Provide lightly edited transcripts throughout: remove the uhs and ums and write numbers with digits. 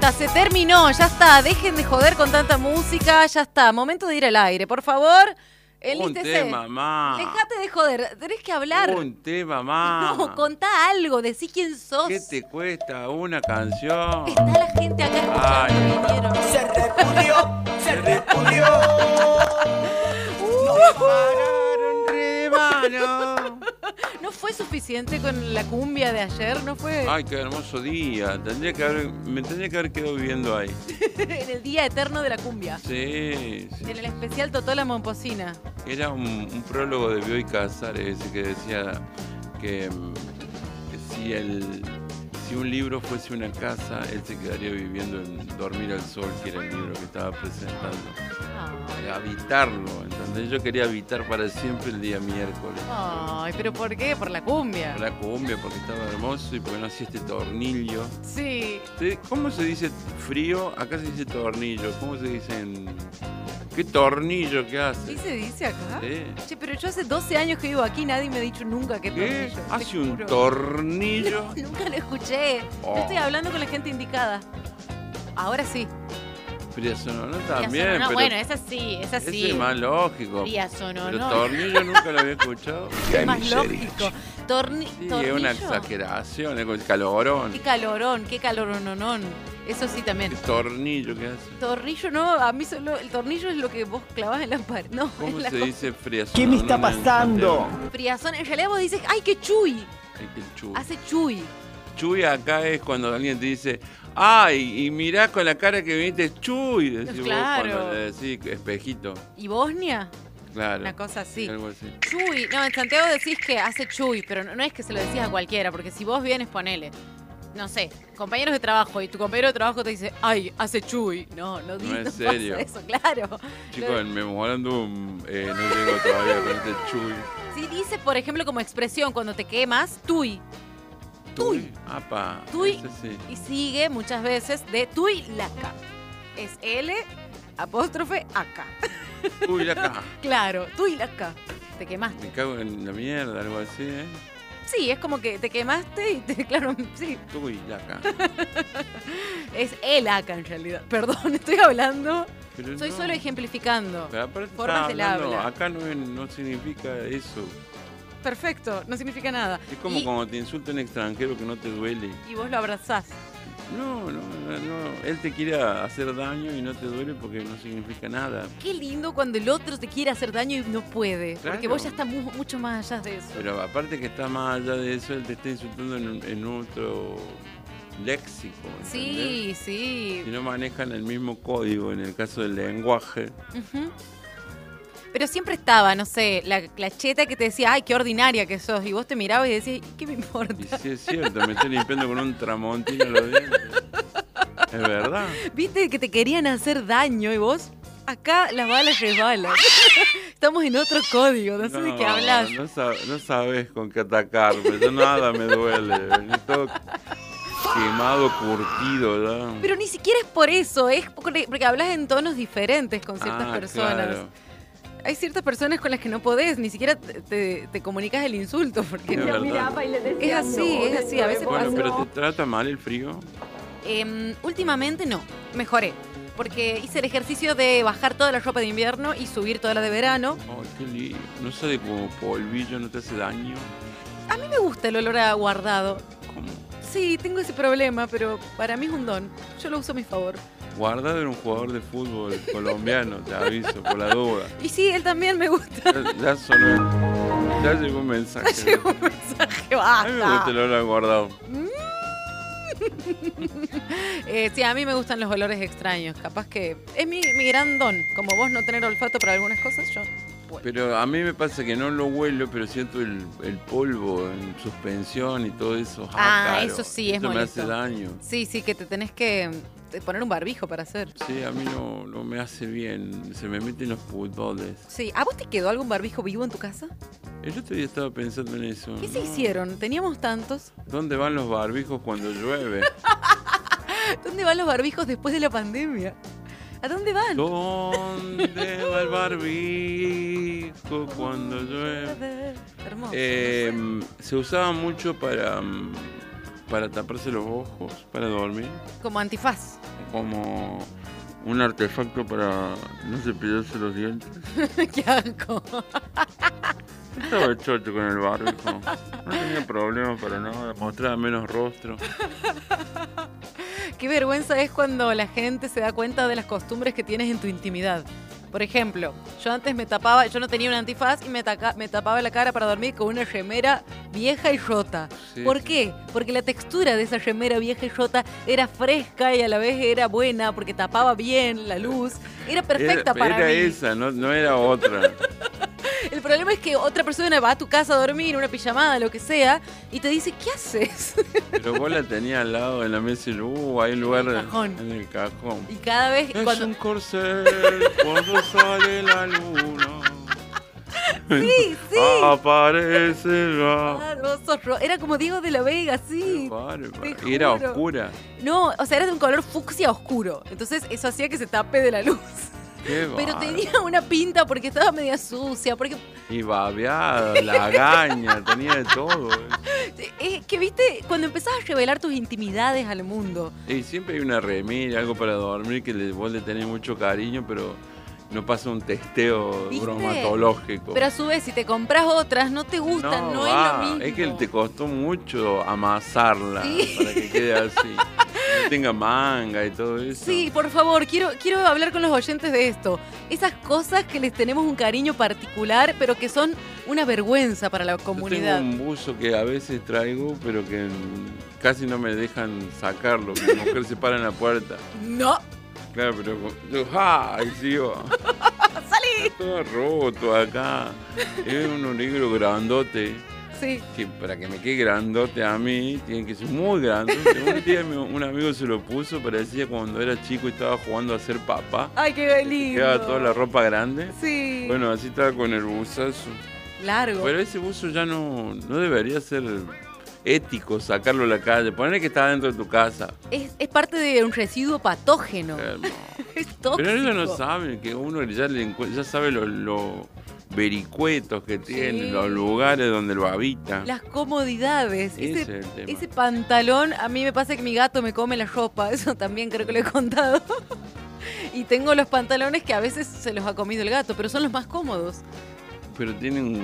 Basta, se terminó, ya está. Dejen de joder con tanta música, ya está. Momento de ir al aire, por favor. Un tema más. Dejate de joder, tenés que hablar. Un tema más. No, contá algo, decí quién sos. ¿Qué te cuesta una canción? Está la gente acá escuchando, vinieron. Se repudió. ¿No fue suficiente con la cumbia de ayer? ¿No fue? Ay, qué hermoso día. Me tendría que haber quedado viviendo ahí. En el día eterno de la cumbia. Sí. En el especial Totó la Momposina. Era un prólogo de Bioy Casares ese que decía que si un libro fuese una casa, él se quedaría viviendo en Dormir al Sol, que era el libro que estaba presentando. Habitarlo, ¿entendés? Yo quería habitar para siempre el día miércoles. Ay, ¿pero por qué? ¿Por la cumbia? Por la cumbia, porque estaba hermoso y porque no hacía este tornillo. Sí. ¿Cómo se dice frío? Acá se dice tornillo. ¿Cómo se dice en...? ¿Qué tornillo que hace? ¿Sí se dice acá? Sí. Che, pero yo hace 12 años que vivo aquí, nadie me ha dicho nunca qué ¿Qué? tornillo. ¿Hace un tornillo? No, nunca lo escuché. Oh. Yo estoy hablando con la gente indicada. Ahora sí. Fría sonoro Fría también, sonoro, pero... bueno, esa sí, esa sí. Ese es más lógico. Fría sonoro. Pero tornillo nunca lo había escuchado. Es más lógico. Sí, Tornillo. es una exageración, es como el calorón. Qué calorononón. Eso sí también. ¿Qué tornillo que hace? Tornillo no, a mí solo el tornillo es lo que vos clavás en la pared. No, ¿Cómo es la se cosa. dice fría ¿Qué me está sonoro en pasando? Santiago? Friazón, en realidad vos dices, ¡ay, qué chuy! Ay, qué chuy. Hace chuy. Chuy acá es cuando alguien te dice, ay, y mirás con la cara que viniste, chuy. Decís Claro. vos cuando le decís espejito. ¿Y Bosnia? Claro. Una cosa así. Algo así. Chuy. No, en Santiago decís que hace chuy, pero no es que se lo decís a cualquiera, porque si vos vienes, ponele. No sé, compañeros de trabajo y tu compañero de trabajo te dice, ay, hace chuy. No No digas es serio. eso, claro. Chicos, en Memorándum no llego todavía con este chuy. Si dice, por ejemplo, como expresión, cuando te quemas, tuy. Tuy. Apa. Tuy. Ese sí. Y sigue muchas veces de tuy laca. Es L apóstrofe acá. Uy, acá. Claro, tuy laca. Te quemaste. Me cago en la mierda, algo así, ¿eh? Sí, es como que te quemaste y te, claro, sí. Uy, acá. Es el acá en realidad. Perdón, estoy hablando. Pero Soy no. solo ejemplificando. Pero aparte formas está del hablando, habla. acá no significa eso. Perfecto, no significa nada. Es como y, cuando te insulta un extranjero que no te duele. y vos lo abrazás. No. Él te quiere hacer daño y no te duele porque no significa nada. Qué lindo cuando el otro te quiere hacer daño y no puede. Porque Claro. vos ya estás mucho más allá de eso. Pero aparte que está más allá de eso, él te está insultando en otro léxico. ¿entendés? Sí. Si no manejan el mismo código en el caso del lenguaje. Ujú. Pero siempre estaba, no sé, la cheta que te decía, ay, qué ordinaria que sos. Y vos te mirabas y decías, ¿qué me importa? Y sí es cierto, me estoy limpiando con un tramontino los dientes. Es verdad. Viste que te querían hacer daño y vos, acá las balas resbalan. Estamos en otro código, no sé de qué hablas. No sabes con qué atacarme, yo nada me duele. Vení todo quemado, curtido, ¿ya? Pero ni siquiera es por eso, es porque hablas en tonos diferentes con ciertas personas. Claro. Hay ciertas personas con las que no podés, ni siquiera te comunicas el insulto, porque Es verdad. es así, a veces Bueno, pasa. pero ¿te trata mal el frío? Últimamente no, mejoré, porque hice el ejercicio de bajar toda la ropa de invierno y subir toda la de verano. Ay, qué lindo. No sale como polvillo, no te hace daño. A mí me gusta el olor a guardado. ¿Cómo? Sí, tengo ese problema, pero para mí es un don. Yo lo uso a mi favor. Guardado era un jugador de fútbol colombiano, te aviso, por la duda. Y sí, él también me gusta. Ya sonó. Ya llegó un mensaje. Llegó un mensaje, A mí me gusta basta. el olor a guardado. Sí, a mí me gustan los olores extraños. Capaz que es mi gran don. Como vos no tener olfato para algunas cosas, yo. Bueno. Pero a mí me pasa que no lo huelo, pero siento el polvo en suspensión y todo eso. Claro, eso sí, es eso me molesto. hace daño. Sí, que te tenés que poner un barbijo para hacer. Sí, a mí no me hace bien. Se me meten los pulmones. Sí, ¿a vos te quedó algún barbijo vivo en tu casa? El otro día estaba pensando en eso. ¿Qué se ¿no? hicieron? Teníamos tantos. ¿Dónde van los barbijos cuando llueve? ¿Dónde van los barbijos después de la pandemia? ¿A dónde van? ¿Dónde va el barbijo cuando llueve? Hermoso. Se usaba mucho para para taparse los ojos, para dormir. Como antifaz. Como un artefacto para no cepillarse los dientes. ¡Qué asco! Estaba chocho con el barbijo. No tenía problemas para nada, mostraba menos rostro. Qué vergüenza es cuando la gente se da cuenta de las costumbres que tienes en tu intimidad. Por ejemplo, yo antes yo no tenía un antifaz y me tapaba la cara para dormir con una remera vieja y rota. Sí, ¿Por sí. qué? Porque la textura de esa remera vieja y rota era fresca y a la vez era buena porque tapaba bien la luz. Era perfecta para mí. Era esa, no era otra. El problema es que otra persona va a tu casa a dormir, una pijamada, lo que sea, y te dice, ¿qué haces? Pero vos la tenías al lado en la mesa y hay un lugar En el cajón. en el cajón. Y cada vez Es un corcel cuando sale la luna. Sí, sí. Aparecerá. Ah, vos sos era como Diego de la Vega, sí. Te Y era juro. oscura. No, o sea, era de un color fucsia oscuro. Entonces eso hacía que se tape de la luz. Qué Pero bárbaro. tenía una pinta porque estaba media sucia, porque Y babeada, lagaña, tenía de todo. es que viste, cuando empezás a revelar tus intimidades al mundo, Y siempre hay una remera, algo para dormir que vos le tenés mucho cariño, pero no pasa un testeo ¿Viste? bromatológico. pero a su vez si te compras otras no te gustan, no, es lo mismo. Es que te costó mucho amasarla Sí. para que quede así. Que tenga manga y todo eso. Sí, por favor, quiero hablar con los oyentes de esto. Esas cosas que les tenemos un cariño particular, pero que son una vergüenza para la Yo comunidad. tengo un buzo que a veces traigo, pero que casi no me dejan sacarlo. Mi mujer se para en la puerta. No, Claro, pero yo, ¡ay, sigo! salí. Todo roto acá. Es uno negro grandote. Sí. Que para que me quede grandote a mí, tiene que ser muy grande. Un día un amigo se lo puso, parecía cuando era chico y estaba jugando a ser papá. Ay, qué lindo. Quedaba toda la ropa grande. Sí. Bueno, así estaba con el buzazo. Largo. Pero ese buzo ya no debería ser ético sacarlo a la calle. Ponerle que está dentro de tu casa. Es parte de un residuo patógeno. Hermoso. Es tóxico. Pero ellos no saben que uno ya sabe los vericuetos que tiene, Sí. los lugares donde lo habita. Las comodidades. Ese es el tema. Ese pantalón, a mí me pasa que mi gato me come la ropa. Eso también creo que lo he contado. Y tengo los pantalones que a veces se los ha comido el gato, pero son los más cómodos. Pero tienen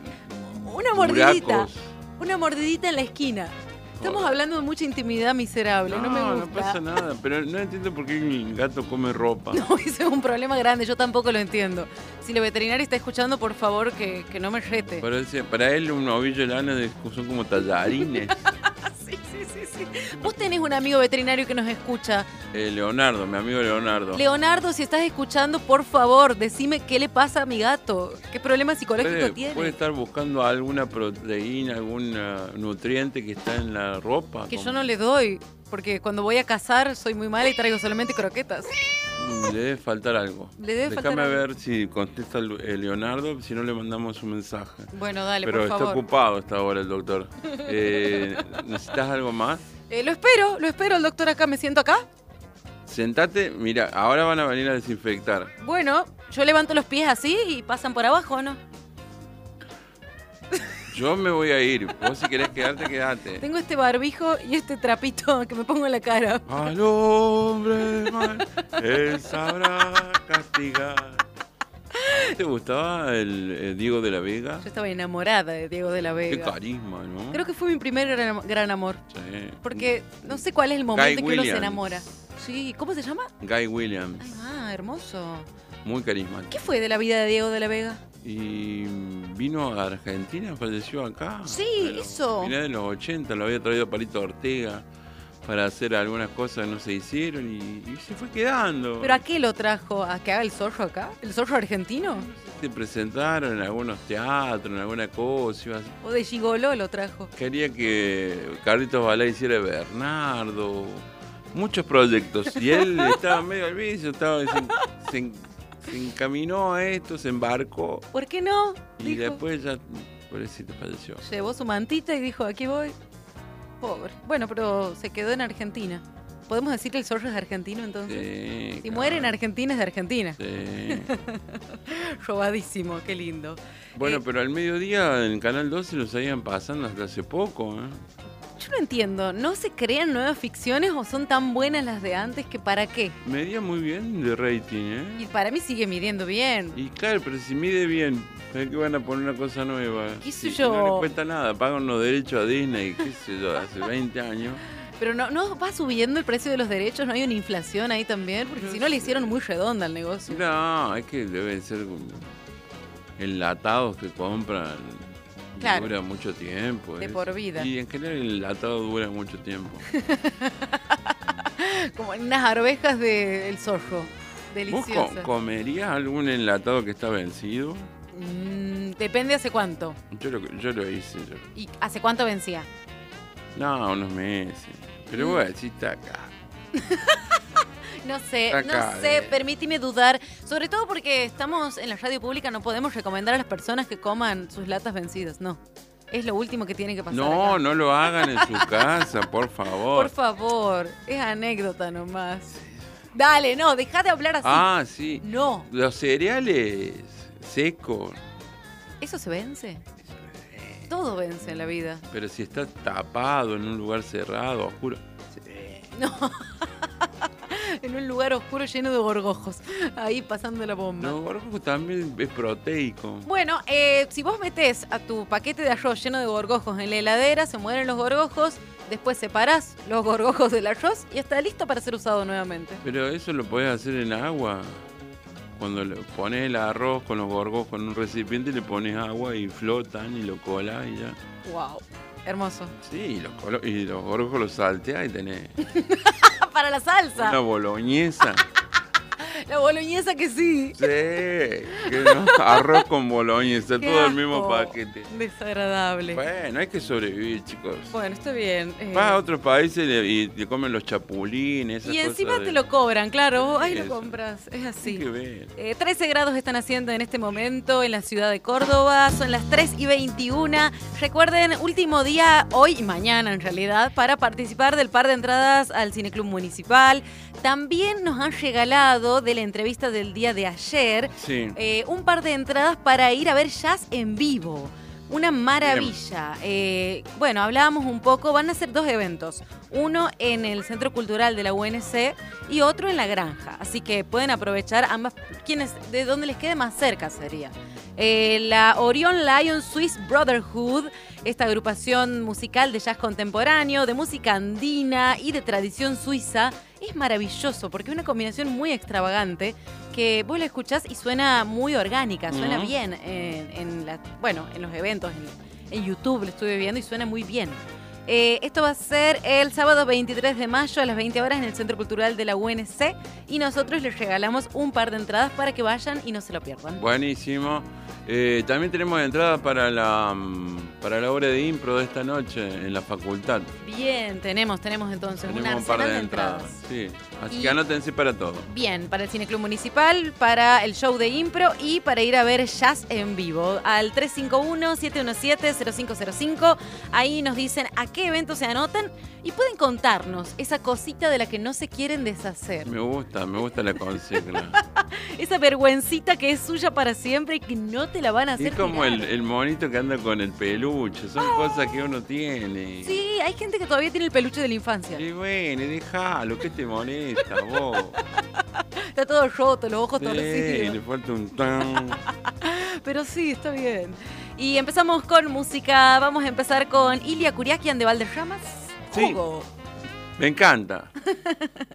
Una mordidita. buracos. Una mordidita en la esquina. Estamos hablando de mucha intimidad miserable, no me gusta. No pasa nada, pero no entiendo por qué el gato come ropa. No, ese es un problema grande, yo tampoco lo entiendo. Si la veterinaria está escuchando, por favor, que no me rete. Para él un ovillo de lana son como tallarines. Sí. Vos tenés un amigo veterinario que nos escucha. Leonardo, mi amigo Leonardo. Leonardo, si estás escuchando, por favor, decime qué le pasa a mi gato. ¿Qué problema psicológico tiene? Puede estar buscando alguna proteína, algún nutriente que está en la ropa. Que yo no le doy, porque cuando voy a cazar soy muy mala y traigo solamente croquetas. Le debe faltar algo. Le debe faltar Déjame algo. ver si contesta Leonardo, si no le mandamos un mensaje. Bueno, dale, Pero por está favor. ocupado hasta ahora el doctor. ¿Necesitas algo más? Lo espero, el doctor acá, me siento acá. Sentate, mira, ahora van a venir a desinfectar. Bueno, yo levanto los pies así y pasan por abajo, ¿no? Yo me voy a ir. Vos si querés quedarte, quedate. Tengo este barbijo y este trapito que me pongo en la cara. Al hombre mal, él sabrá castigar. ¿Te gustaba el Diego de la Vega? Yo estaba enamorada de Diego de la Qué Vega. carisma, ¿no? Creo que fue mi primer gran amor. Sí. Porque no sé cuál es el momento en que uno se Williams. enamora. Sí, ¿cómo se llama? Guy Williams, Hermoso. muy carismático. ¿Qué fue de la vida de Diego de la Vega? Y vino a Argentina, falleció acá. Sí, eso. Final de los 80, lo había traído Palito Ortega para hacer algunas cosas que no se hicieron y se fue quedando. ¿Pero a qué lo trajo? ¿A que haga el zorro acá? ¿El zorro argentino? Se presentaron en algunos teatros, en alguna cosa. ¿O de Gigoló lo trajo? Quería que Carlitos Balá hiciera Bernardo, muchos proyectos. Y él estaba medio al vicio, se encaminó a esto, se embarcó. ¿Por qué no? Y Dijo. después ya, pobrecito, falleció. Llevó su mantita y dijo, aquí voy. Pobre. Bueno, pero se quedó en Argentina. ¿Podemos decir que el zorro es argentino entonces? Sí, Si claro. muere en Argentina es de Argentina. Sí. Robadísimo, qué lindo. Bueno, pero al mediodía en Canal 12 los seguían pasando hasta hace poco, ¿eh? yo no entiendo, ¿no se crean nuevas ficciones o son tan buenas las de antes que para qué? Medía muy bien de rating, ¿eh? Y para mí sigue midiendo bien. Y claro, pero si mide bien, ¿para qué van a poner una cosa nueva? ¿Qué sé Si yo? no le cuesta nada, pagan unos derechos a Disney, qué sé yo, hace 20 años. Pero no va subiendo el precio de los derechos, ¿no hay una inflación ahí también? Porque si no le hicieron muy redonda al negocio. No, es que deben ser enlatados que compran. Claro. Dura mucho tiempo. De por vida. Y en general el enlatado dura mucho tiempo. Como en unas arvejas del zorro. ¿Vos Deliciosas. comerías algún enlatado que está vencido? Depende hace cuánto. Yo lo hice. ¿Y hace cuánto vencía? No, unos meses. Pero bueno, sí está acá. No sé, Acá, permíteme dudar. Sobre todo porque estamos en la radio pública, no podemos recomendar a las personas que coman sus latas vencidas, no. Es lo último que tiene que pasar No, acá. no lo hagan en su casa, por favor. Por favor, es anécdota nomás. Dale, no, deja de hablar así. Ah, sí. No, Los cereales secos. ¿eso se vence? Todo vence en la vida. Pero si está tapado en un lugar cerrado, oscuro. No. En un lugar oscuro lleno de gorgojos. Ahí pasando la bomba. No, gorgojo también es proteico. Bueno, si vos metés a tu paquete de arroz lleno de gorgojos en la heladera, se mueren los gorgojos, después separás los gorgojos del arroz y está listo para ser usado nuevamente. Pero eso lo podés hacer en agua. Cuando le pones el arroz con los gorgojos en un recipiente, le pones agua y flotan y lo colás y ya. Wow, hermoso. Sí, y los gorgojos los salteás y tenés Para la salsa. una boloñesa. La boloñesa que sí. Sí, que no, arroz con boloñesa, Qué todo el mismo asco. paquete. Desagradable. Bueno, hay que sobrevivir, chicos. Bueno, está bien. Vas a otros países y te comen los chapulines, esas Y cosas encima de- te lo cobran, claro. Vos ahí lo Eso. compras. Es así. Hay que ver. 13 grados están haciendo en este momento en la ciudad de Córdoba. Son las 3:21. Recuerden, último día, hoy y mañana en realidad, para participar del par de entradas al Cineclub Municipal. También nos han regalado de la entrevista del día de ayer Sí. un par de entradas para ir a ver jazz en vivo. Una maravilla. Bueno, hablábamos un poco, van a ser 2 eventos. Uno en el Centro Cultural de la UNC y otro en La Granja. Así que pueden aprovechar ambas, de donde les quede más cerca sería. La Orion Lion Swiss Brotherhood, esta agrupación musical de jazz contemporáneo, de música andina y de tradición suiza, es maravilloso porque es una combinación muy extravagante que vos la escuchás y suena muy orgánica, suena bien en los eventos, en YouTube lo estuve viendo y suena muy bien. Esto va a ser el sábado 23 de mayo a las 20 horas en el Centro Cultural de la UNC y nosotros les regalamos un par de entradas para que vayan y no se lo pierdan. Buenísimo. También tenemos entrada para la obra de impro de esta noche en la facultad. Bien, tenemos entonces Tenemos una un par arsenal de de entradas. entradas. Sí. Así Y- que anótense para todo. Bien, para el Cineclub Municipal, para el show de impro y para ir a ver jazz en vivo. Al 351-717-0505. Ahí nos dicen a qué evento se anotan y pueden contarnos esa cosita de la que no se quieren deshacer. Me gusta la consigna. Esa vergüencita que es suya para siempre y que no te la van a Y hacer es como tirar. el monito que anda con el peluche. Son cosas que uno tiene. Sí, hay gente que todavía tiene el peluche de la infancia. Y bueno, déjalo, que te molesta, vos. Está todo roto, los ojos Sí, le torcidos. falta un tan. Pero sí, está bien. Y empezamos con música. Vamos a empezar con Ilia Kuriakian de Valderramas. Sí. Jugo. Me encanta.